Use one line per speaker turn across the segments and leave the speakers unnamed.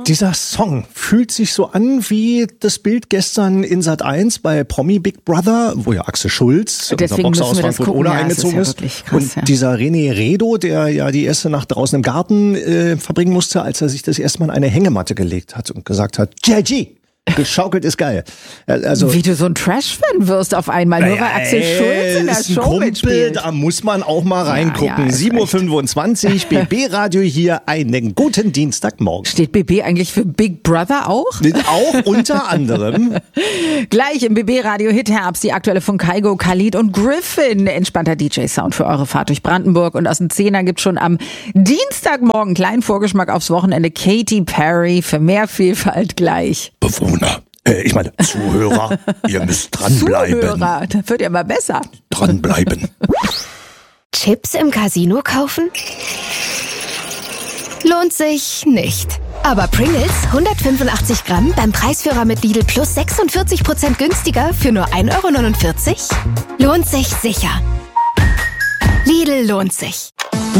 Dieser Song fühlt sich so an wie das Bild gestern in Sat.1 bei Promi Big Brother, wo ja Axel Schulz, unser Boxer aus Frankfurt oder eingezogen ist. Und dieser René Redo, der ja die erste Nacht draußen im Garten verbringen musste, als er sich das erste Mal in eine Hängematte gelegt hat und gesagt hat, JG, geschaukelt ist geil. Also,
wie du so ein Trash-Fan wirst auf einmal, nur weil Axel Schulz in der Show mitspielt.
Da muss man auch mal reingucken. 7.25 Uhr, BB Radio hier, einen guten Dienstagmorgen.
Steht BB eigentlich für Big Brother auch?
Auch unter anderem.
Gleich im BB Radio Hit Herbst, die aktuelle von Kygo, Khalid und Griffin. Entspannter DJ-Sound für eure Fahrt durch Brandenburg. Und aus den 10ern gibt's schon am Dienstagmorgen kleinen Vorgeschmack aufs Wochenende. Katy Perry für mehr Vielfalt gleich.
Zuhörer, ihr müsst dranbleiben.
Zuhörer, das wird ja mal besser.
Dranbleiben.
Chips im Casino kaufen? Lohnt sich nicht. Aber Pringles, 185 Gramm, beim Preisführer mit Lidl plus 46% günstiger für nur 1,49 €? Lohnt sich sicher. Lidl lohnt sich.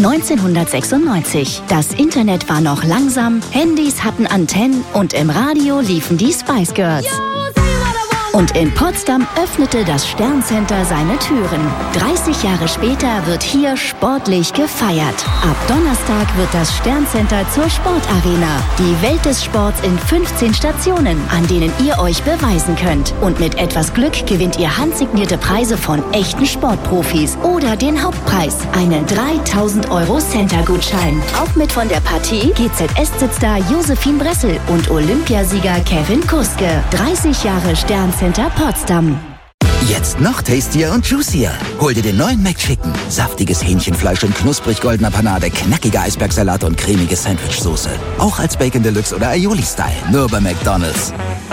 1996. Das Internet war noch langsam, Handys hatten Antennen und im Radio liefen die Spice Girls. Und in Potsdam öffnete das Sterncenter seine Türen. 30 Jahre später wird hier sportlich gefeiert. Ab Donnerstag wird das Sterncenter zur Sportarena. Die Welt des Sports in 15 Stationen, an denen ihr euch beweisen könnt. Und mit etwas Glück gewinnt ihr handsignierte Preise von echten Sportprofis oder den Hauptpreis, einen 3.000 € Center-Gutschein. Auch mit von der Partie GZS-Star Josephine Bressel und Olympiasieger Kevin Kuske. 30 Jahre Sterncenter Potsdam.
Jetzt noch tastier und juicier. Hol dir den neuen McChicken. Saftiges Hähnchenfleisch in knusprig goldener Panade, knackiger Eisbergsalat und cremige Sandwichsoße. Auch als Bacon Deluxe oder Aioli-Style. Nur bei McDonald's.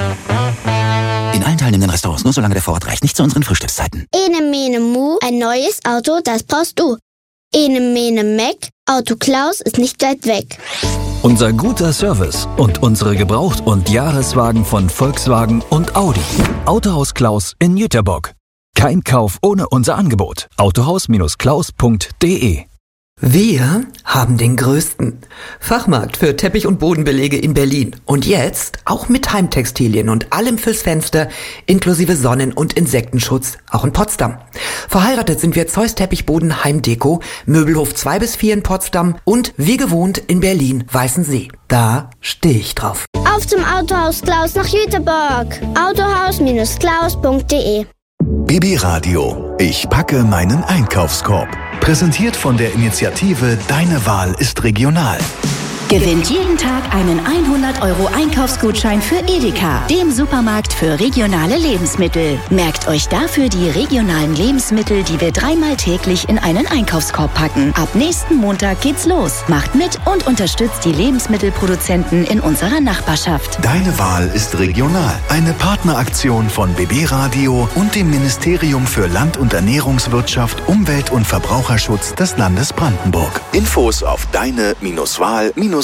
In allen teilnehmenden Restaurants, nur solange der Vorrat reicht. Nicht zu unseren Frühstückszeiten.
Ene Mene Mu, ein neues Auto, das brauchst du. Ene Mene Mac, Auto Klaus ist nicht weit weg.
Unser guter Service und unsere Gebraucht- und Jahreswagen von Volkswagen und Audi. Autohaus Klaus in Jüterbock. Kein Kauf ohne unser Angebot. Autohaus-klaus.de.
Wir haben den größten Fachmarkt für Teppich- und Bodenbelege in Berlin. Und jetzt auch mit Heimtextilien und allem fürs Fenster, inklusive Sonnen- und Insektenschutz, auch in Potsdam. Verheiratet sind wir Zeus Teppichboden Heimdeko, Möbelhof 2-4 in Potsdam und wie gewohnt in Berlin Weißensee. Da stehe ich drauf.
Auf zum Autohaus Klaus nach Jüterbock. Autohaus-klaus.de.
BB Radio. Ich packe meinen Einkaufskorb. Präsentiert von der Initiative Deine Wahl ist regional.
Gewinnt jeden Tag einen 100 € Einkaufsgutschein für Edeka, dem Supermarkt für regionale Lebensmittel. Merkt euch dafür die regionalen Lebensmittel, die wir 3-mal täglich in einen Einkaufskorb packen. Ab nächsten Montag geht's los. Macht mit und unterstützt die Lebensmittelproduzenten in unserer Nachbarschaft.
Deine Wahl ist regional. Eine Partneraktion von BB Radio und dem Ministerium für Land- und Ernährungswirtschaft, Umwelt- und Verbraucherschutz des Landes Brandenburg. Infos auf deine-wahl-regional.de.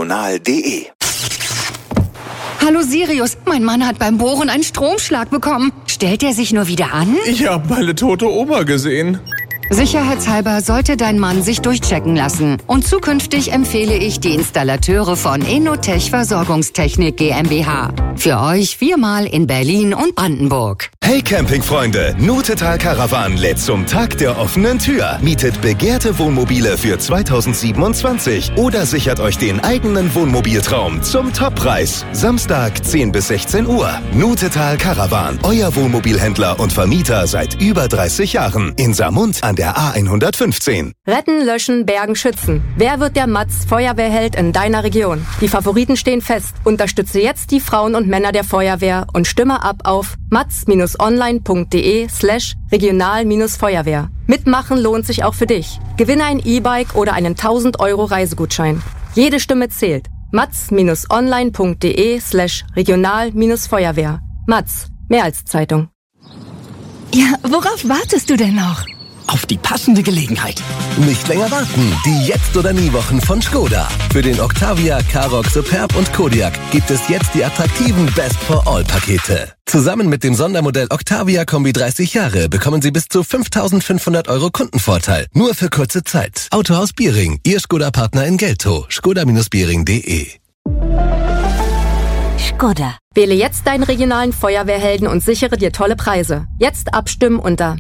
Hallo Sirius, mein Mann hat beim Bohren einen Stromschlag bekommen. Stellt er sich nur wieder an?
Ich habe meine tote Oma gesehen.
Sicherheitshalber sollte dein Mann sich durchchecken lassen. Und zukünftig empfehle ich die Installateure von Enotech Versorgungstechnik GmbH. Für euch 4-mal in Berlin und Brandenburg.
Hey Campingfreunde, Nutetal Caravan lädt zum Tag der offenen Tür. Mietet begehrte Wohnmobile für 2027 oder sichert euch den eigenen Wohnmobiltraum zum Toppreis. Samstag 10 bis 16 Uhr. Nutetal Caravan, euer Wohnmobilhändler und Vermieter seit über 30 Jahren. In Saarmund an der A115.
Retten, löschen, bergen, schützen. Wer wird der Matz Feuerwehrheld in deiner Region? Die Favoriten stehen fest. Unterstütze jetzt die Frauen und Männer der Feuerwehr und stimme ab auf matz-online.de/regional-feuerwehr. Mitmachen lohnt sich auch für dich. Gewinne ein E-Bike oder einen 1.000 € Reisegutschein. Jede Stimme zählt. matz-online.de/regional-feuerwehr. Matz, mehr als Zeitung.
Ja, worauf wartest du denn noch?
Auf die passende Gelegenheit.
Nicht länger warten. Die Jetzt oder Nie Wochen von Skoda. Für den Octavia, Karoq, Superb und Kodiaq gibt es jetzt die attraktiven Best for All Pakete. Zusammen mit dem Sondermodell Octavia Kombi 30 Jahre bekommen Sie bis zu 5.500 € Kundenvorteil. Nur für kurze Zeit. Autohaus Biering, Ihr Skoda-Partner in Geltow. Skoda-Biering.de.
Skoda.
Wähle jetzt deinen regionalen Feuerwehrhelden und sichere dir tolle Preise. Jetzt abstimmen unter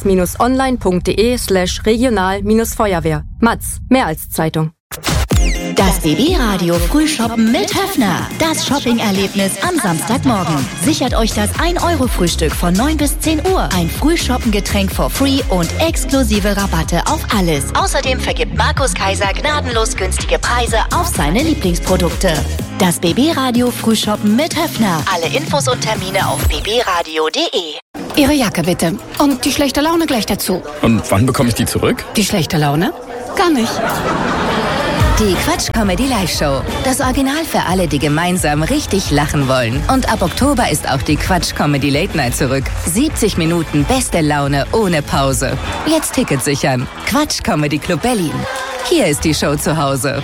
matz-online.de/regional-feuerwehr. Matz, mehr als Zeitung.
Das BB-Radio Frühshoppen mit Höffner. Das Shopping-Erlebnis am Samstagmorgen. Sichert euch das 1-Euro-Frühstück von 9 bis 10 Uhr. Ein Frühshoppen-Getränk for free und exklusive Rabatte auf alles. Außerdem vergibt Markus Kaiser gnadenlos günstige Preise auf seine Lieblingsprodukte. Das BB-Radio Frühshoppen mit Höffner. Alle Infos und Termine auf bbradio.de.
Ihre Jacke bitte. Und die schlechte Laune gleich dazu.
Und wann bekomme ich die zurück?
Die schlechte Laune? Gar nicht.
Die Quatsch Comedy Live Show. Das Original für alle, die gemeinsam richtig lachen wollen. Und ab Oktober ist auch die Quatsch Comedy Late Night zurück. 70 Minuten beste Laune ohne Pause. Jetzt Tickets sichern. Quatsch Comedy Club Berlin. Hier ist die Show zu Hause.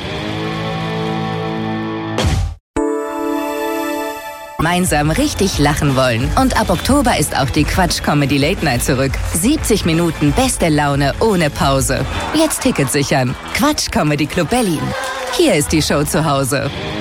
Gemeinsam richtig lachen wollen. Und ab Oktober ist auch die Quatsch Comedy Late Night zurück. 70 Minuten beste Laune ohne Pause. Jetzt Tickets sichern. Quatsch Comedy Club Berlin. Hier ist die Show zu Hause.